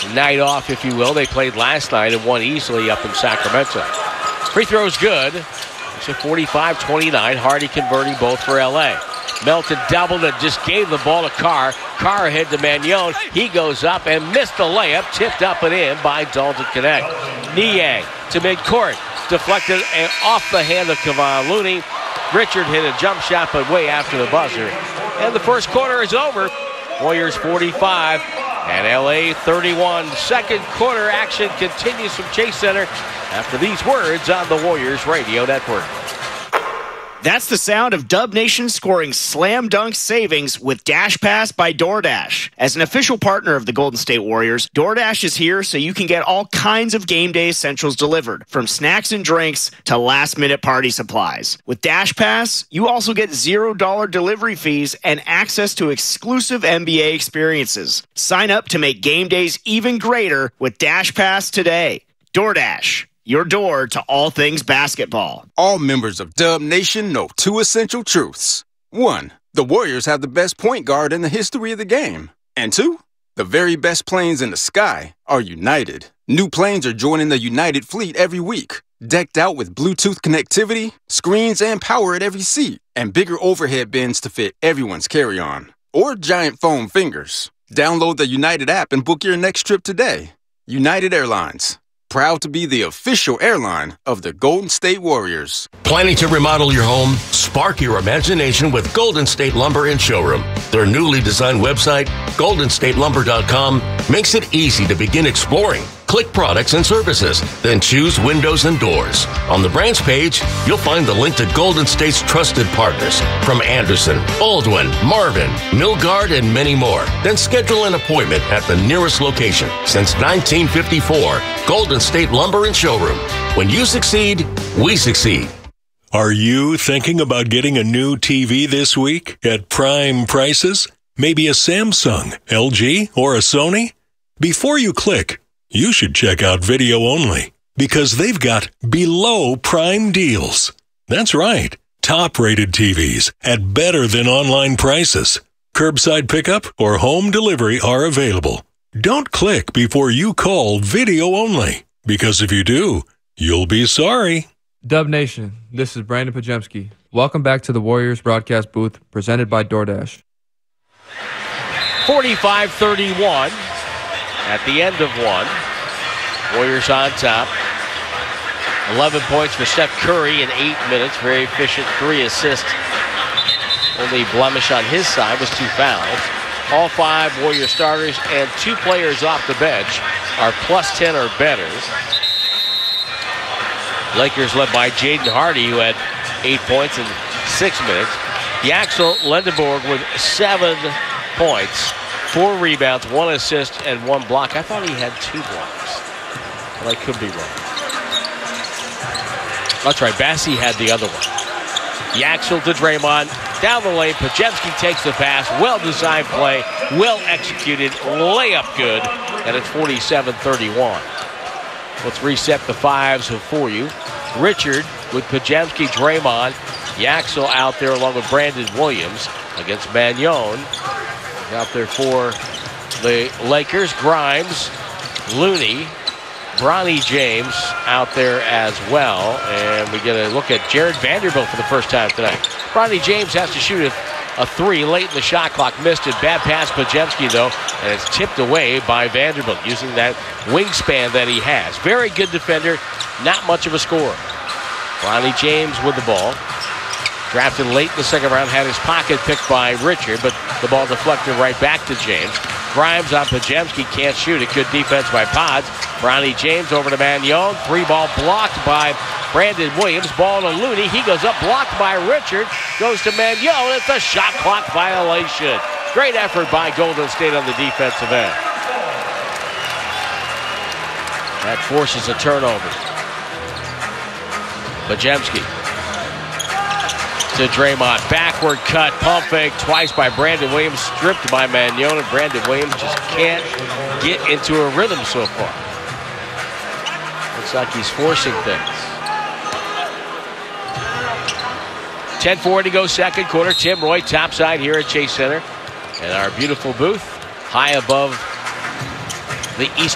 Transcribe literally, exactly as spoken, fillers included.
night off, if you will. They played last night and won easily up in Sacramento. Free throw's good. It's a forty-five twenty-nine. Hardy converting both for L A. Melton doubled and just gave the ball to Carr. Carr ahead to Magnon. He goes up and missed the layup. Tipped up and in by Dalton Knecht. Niang to midcourt. Deflected and off the hand of Kevon Looney. Richard hit a jump shot, but way after the buzzer. And the first quarter is over. Warriors forty-five and L A thirty-one. Second quarter action continues from Chase Center after these words on the Warriors Radio Network. That's the sound of Dub Nation scoring slam dunk savings with Dash Pass by DoorDash. As an official partner of the Golden State Warriors, DoorDash is here so you can get all kinds of game day essentials delivered, from snacks and drinks to last-minute party supplies. With Dash Pass, you also get zero dollar delivery fees and access to exclusive N B A experiences. Sign up to make game days even greater with Dash Pass today. DoorDash, your door to all things basketball. All members of Dub Nation know two essential truths. One, the Warriors have the best point guard in the history of the game. And two, the very best planes in the sky are United. New planes are joining the United fleet every week, decked out with Bluetooth connectivity, screens, and power at every seat, and bigger overhead bins to fit everyone's carry-on. Or giant foam fingers. Download the United app and book your next trip today. United Airlines. Proud to be the official airline of the Golden State Warriors. Planning to remodel your home? Spark your imagination with Golden State Lumber and Showroom. Their newly designed website, golden state lumber dot com, makes it easy to begin exploring. Click products and services, then choose windows and doors. On the branch page, you'll find the link to Golden State's trusted partners from Anderson, Baldwin, Marvin, Milgard, and many more. Then schedule an appointment at the nearest location. Since nineteen fifty-four, Golden State Lumber and Showroom. When you succeed, we succeed. Are you thinking about getting a new T V this week at prime prices? Maybe a Samsung, L G, or a Sony? Before you click, you should check out Video Only, because they've got below prime deals. That's right, top-rated T Vs at better than online prices. Curbside pickup or home delivery are available. Don't click before you call Video Only, because if you do, you'll be sorry. Dub Nation, this is Brandon Pajemski. Welcome back to the Warriors broadcast booth, presented by DoorDash. forty-five thirty-one at the end of one. Warriors on top. eleven points for Steph Curry in eight minutes. Very efficient, three assists. Only blemish on his side was two fouls. All five Warrior starters and two players off the bench are plus ten or better. Lakers led by Jaden Hardy, who had eight points in six minutes. Yaxel Lendeborg with seven points, four rebounds, one assist, and one block. I thought he had two blocks, but I could be wrong. That's right, Bassi had the other one. Yaxel to Draymond, down the lane. Pajemski takes the pass. Well-designed play, well-executed, layup good, and it's forty-seven thirty-one. Let's reset the fives for you. Richard with Pajemski, Draymond, Yaxel out there along with Brandon Williams against Magnon. Out there for the Lakers, Grimes, Looney, Bronny James out there as well. And we get a look at Jared Vanderbilt for the first time tonight. Bronny James has to shoot a, a three late in the shot clock. Missed it. Bad pass, Pajemski, though. And it's tipped away by Vanderbilt using that wingspan that he has. Very good defender. Not much of a scorer. Bronny James with the ball. Drafted late in the second round, had his pocket picked by Richard, but the ball deflected right back to James. Grimes on Pajemski, can't shoot it. Good defense by Pods. Bronny James over to Magnon. Three ball blocked by Brandon Williams. Ball to Looney. He goes up, blocked by Richard. Goes to Magnon. It's a shot clock violation. Great effort by Golden State on the defensive end. That forces a turnover. Pajemski to Draymond. Backward cut, pump fake twice by Brandon Williams. Stripped by Magnon, and Brandon Williams just can't get into a rhythm so far. Looks like he's forcing things. ten four to go, second quarter. Tim Roy topside here at Chase Center. And our beautiful booth high above the east